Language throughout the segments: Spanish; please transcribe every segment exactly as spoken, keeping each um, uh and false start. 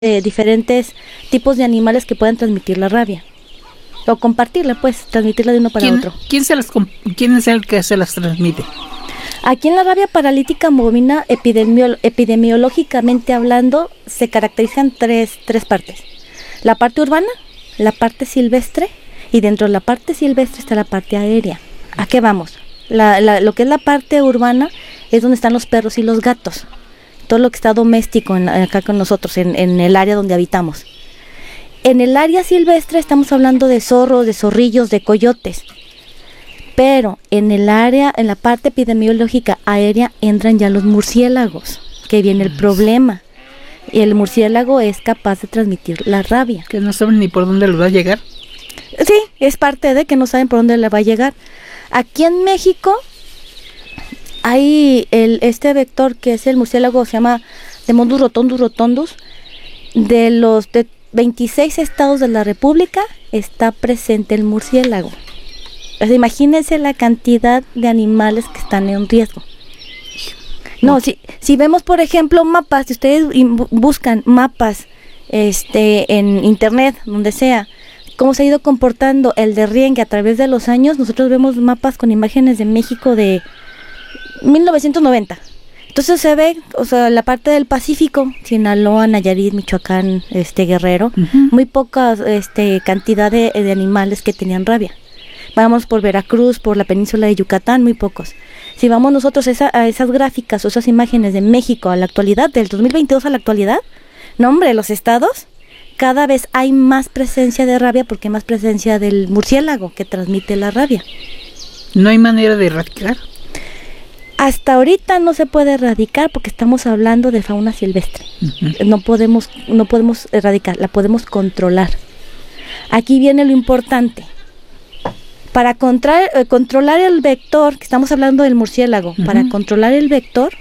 de diferentes tipos de animales que pueden transmitir la rabia. O compartirla, pues, transmitirla de uno para ¿Quién, otro. ¿quién, se las, ¿Quién es el que se las transmite? Aquí en la rabia paralítica bovina, epidemio, epidemiológicamente hablando, se caracterizan tres, tres partes. La parte urbana, la parte silvestre, y dentro de la parte silvestre está la parte aérea. ¿A qué vamos? La, la, lo que es la parte urbana es donde están los perros y los gatos. Todo lo que está doméstico en, acá con nosotros, en, en el área donde habitamos. En el área silvestre estamos hablando de zorros, de zorrillos, de coyotes. Pero en el área, en la parte epidemiológica aérea entran ya los murciélagos, que viene el problema. Y el murciélago es capaz de transmitir la rabia. Que no saben ni por dónde les va a llegar. Sí, es parte de que no saben por dónde le va a llegar. Aquí en México hay el, este vector que es el murciélago, se llama Demodus rotundus rotundus. De los de veintiséis estados de la República está presente el murciélago. O sea, imagínense la cantidad de animales que están en riesgo. No, si, si vemos, por ejemplo, mapas, si ustedes buscan mapas este, en internet, donde sea, cómo se ha ido comportando el derriengue a través de los años, nosotros vemos mapas con imágenes de México de mil novecientos noventa. Entonces se ve, o sea, la parte del Pacífico, Sinaloa, Nayarit, Michoacán, este Guerrero, uh-huh. muy poca este, cantidad de, de animales que tenían rabia. Vamos por Veracruz, por la península de Yucatán, muy pocos. Si vamos nosotros esa, a esas gráficas o esas imágenes de México a la actualidad, del dos mil veintidós a la actualidad, no hombre, los estados, cada vez hay más presencia de rabia porque hay más presencia del murciélago que transmite la rabia. ¿No hay manera de erradicar? Hasta ahorita no se puede erradicar porque estamos hablando de fauna silvestre. Uh-huh. No podemos, no podemos erradicar, la podemos controlar. Aquí viene lo importante. Para contra, eh, controlar el vector, que estamos hablando del murciélago, uh-huh. para controlar el vector,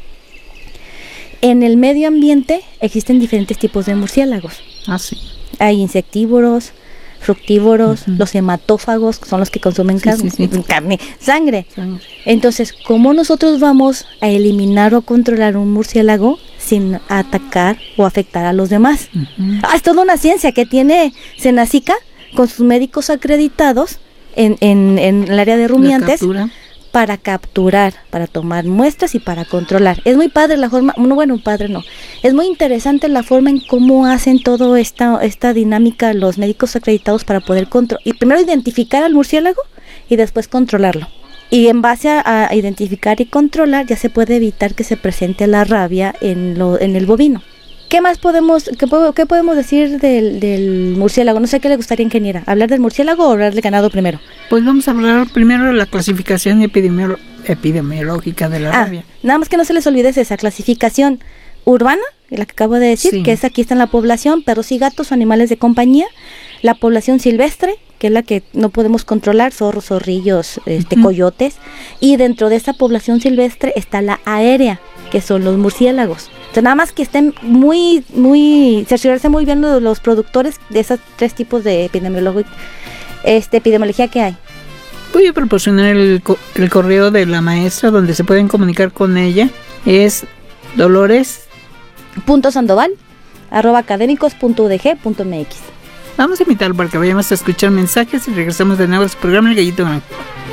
en el medio ambiente existen diferentes tipos de murciélagos. Ah, sí. Hay insectívoros, fructívoros, uh-huh. los hematófagos, que son los que consumen sí, carne, sí, sí. carne, sangre. sangre. Entonces, ¿cómo nosotros vamos a eliminar o controlar un murciélago sin atacar o afectar a los demás? Uh-huh. Ah, es toda una ciencia que tiene Senacica con sus médicos acreditados en, en, en el área de rumiantes para capturar, para tomar muestras y para controlar. Es muy padre la forma, no bueno, padre no, es muy interesante la forma en cómo hacen toda esta, esta dinámica los médicos acreditados para poder controlar, y primero identificar al murciélago y después controlarlo. Y en base a, a identificar y controlar ya se puede evitar que se presente la rabia en, lo, en el bovino. ¿Qué más podemos, qué, qué podemos decir del, del murciélago? No sé qué le gustaría, ingeniera, ¿hablar del murciélago o hablar del ganado primero? Pues vamos a hablar primero de la clasificación epidemiolo- epidemiológica de la ah, rabia. Nada más que no se les olvide esa clasificación urbana, la que acabo de decir, sí. que es aquí está en la población, perros y gatos o animales de compañía, la población silvestre, que es la que no podemos controlar, zorros, zorrillos, este, uh-huh. coyotes, y dentro de esa población silvestre está la aérea, que son los murciélagos. Entonces, nada más que estén muy, muy, cerciorarse muy bien los, los productores de esos tres tipos de epidemiología, este, epidemiología que hay. Voy a proporcionar el, el correo de la maestra donde se pueden comunicar con ella. Es Dolores punto sandoval arroba académicos punto u d g punto m x. Vamos a invitar para que vayamos a escuchar mensajes y regresamos de nuevo a su programa El Gallito Blanco.